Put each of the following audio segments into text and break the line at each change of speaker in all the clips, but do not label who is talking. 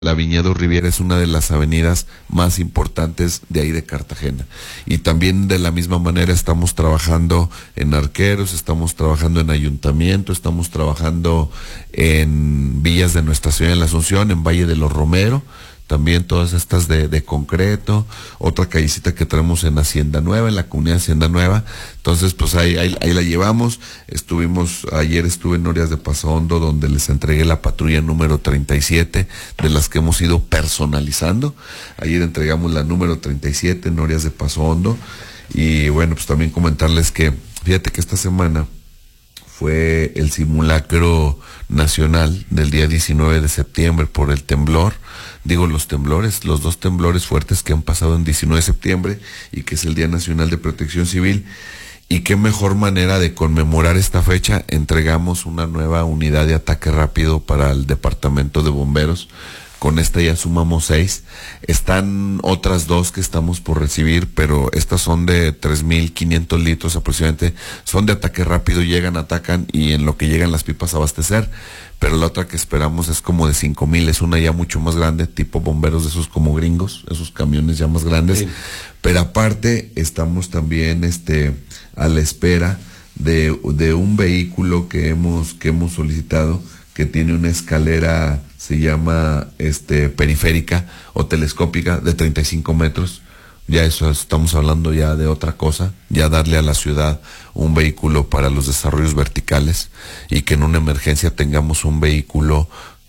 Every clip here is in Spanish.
La Viñedo Riviera es una de las avenidas más importantes de ahí de Cartagena. Y también de la misma manera estamos trabajando en Arqueros, estamos trabajando en Ayuntamiento, estamos trabajando en villas de Nuestra Señora de la Asunción, en Valle de los Romero, también todas estas de concreto, otra callecita que tenemos en Hacienda Nueva, en la comunidad de Hacienda Nueva. Entonces, pues ahí la llevamos. Ayer estuve en Norias de Paso Hondo, donde les entregué la patrulla número 37, de las que hemos ido personalizando. Ayer entregamos la número 37 en Norias de Paso Hondo. Y bueno, pues también comentarles que, fíjate que esta semana fue el simulacro nacional del día 19 de septiembre por el temblor. Digo los temblores, los dos temblores fuertes que han pasado en 19 de septiembre y que es el Día Nacional de Protección Civil. Y qué mejor manera de conmemorar esta fecha, entregamos una nueva unidad de ataque rápido para el Departamento de Bomberos. Con esta ya sumamos 6. Están otras 2 que estamos por recibir, pero estas son de 3,500 litros aproximadamente. Son de ataque rápido, llegan, atacan y en lo que llegan las pipas a abastecer. Pero la otra que esperamos es como de 5,000, es una ya mucho más grande, tipo bomberos de esos como gringos, esos camiones ya más grandes. Sí. Pero aparte estamos también a la espera de un vehículo que hemos solicitado, que tiene una escalera, se llama periférica o telescópica de 35 metros. Ya eso, estamos hablando ya de otra cosa, ya darle a la ciudad un vehículo para los desarrollos verticales y que en una emergencia tengamos un vehículo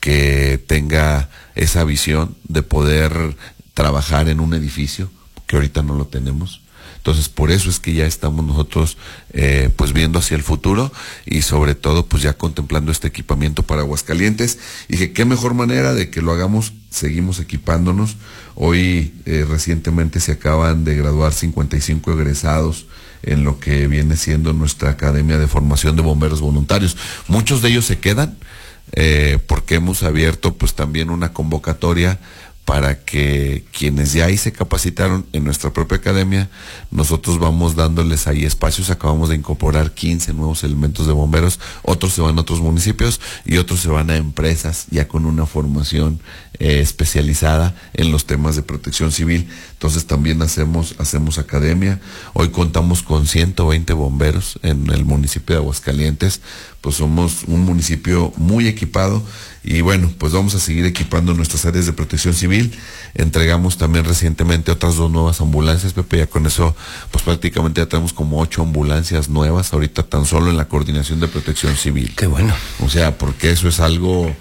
que tenga esa visión de poder trabajar en un edificio, que ahorita no lo tenemos. Entonces, por eso es que ya estamos nosotros pues viendo hacia el futuro y sobre todo pues ya contemplando este equipamiento para Aguascalientes. Y dije, qué mejor manera de que lo hagamos, seguimos equipándonos. Hoy recientemente se acaban de graduar 55 egresados en lo que viene siendo nuestra Academia de Formación de Bomberos Voluntarios. Muchos de ellos se quedan porque hemos abierto pues también una convocatoria para que quienes ya ahí se capacitaron en nuestra propia academia, nosotros vamos dándoles ahí espacios. Acabamos de incorporar 15 nuevos elementos de bomberos, otros se van a otros municipios y otros se van a empresas ya con una formación especializada en los temas de protección civil. Entonces también hacemos academia. Hoy contamos con 120 bomberos en el municipio de Aguascalientes. Pues somos un municipio muy equipado y bueno, pues vamos a seguir equipando nuestras áreas de protección civil. Entregamos también recientemente otras 2 nuevas ambulancias, Pepe, ya con eso pues prácticamente ya tenemos como 8 ambulancias nuevas ahorita tan solo en la coordinación de protección civil.
Qué bueno.
O sea, porque eso es algo,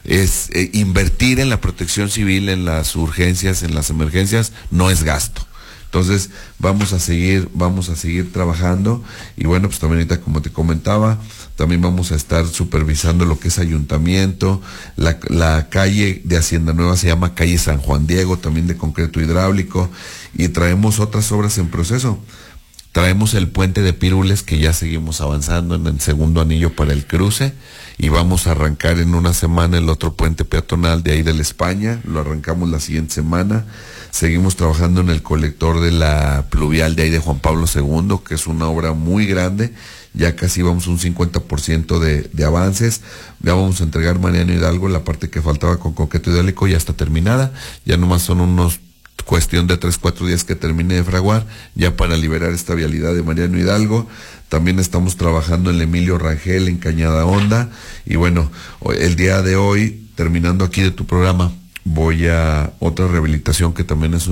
invertir en la protección civil, en las urgencias, en las emergencias, no es gasto. Entonces vamos a seguir trabajando y bueno, pues también ahorita como te comentaba, también vamos a estar supervisando lo que es Ayuntamiento, la calle de Hacienda Nueva se llama calle San Juan Diego, también de concreto hidráulico, y traemos otras obras en proceso. Traemos el puente de Pirules, que ya seguimos avanzando en el segundo anillo para el cruce, y vamos a arrancar en una semana el otro puente peatonal de ahí de la España, lo arrancamos la siguiente semana. Seguimos trabajando en el colector de la pluvial de ahí de Juan Pablo II, que es una obra muy grande, ya casi vamos un 50% de avances. Ya vamos a entregar Mariano Hidalgo, la parte que faltaba con concreto hidráulico ya está terminada, ya nomás son cuestión de 3-4 días que termine de fraguar, ya para liberar esta vialidad de Mariano Hidalgo. También estamos trabajando en el Emilio Rangel, en Cañada Honda, y bueno, el día de hoy, terminando aquí de tu programa, voy a otra rehabilitación que también no es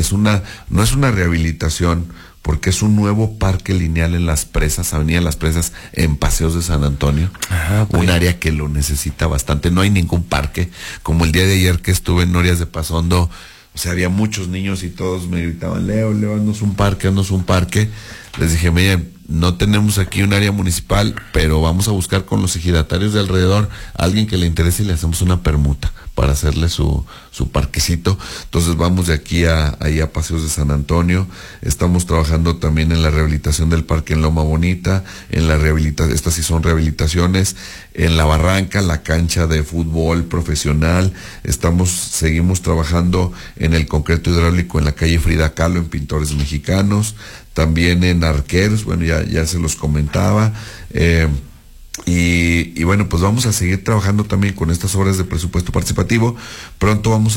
una rehabilitación, porque es un nuevo parque lineal en Las Presas, Avenida Las Presas, en Paseos de San Antonio. Un área que lo necesita bastante. No hay ningún parque, como el día de ayer que estuve en Norias de Paso Hondo. O sea, había muchos niños y todos me gritaban, Leo, haznos un parque. Les dije, miren, no tenemos aquí un área municipal, pero vamos a buscar con los ejidatarios de alrededor a alguien que le interese y le hacemos una permuta para hacerle su parquecito. Entonces vamos de aquí ahí a Paseos de San Antonio. Estamos trabajando también en la rehabilitación del parque en Loma Bonita, estas sí son rehabilitaciones, en La Barranca, la cancha de fútbol profesional. Seguimos trabajando en el concreto hidráulico en la calle Frida Kahlo, en Pintores Mexicanos, también en Arqueros, bueno, ya se los comentaba. Y bueno, pues vamos a seguir trabajando también con estas obras de presupuesto participativo. Pronto vamos